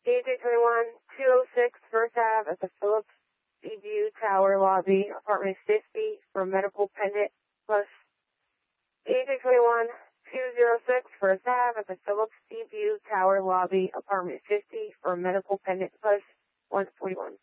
AJ21-206 First Ave at the Phillips Seaview Tower Lobby, apartment 50 for medical pendant plus AJ21-206 First Ave at the Phillips Seaview Tower Lobby, apartment 50 for medical pendant plus 141.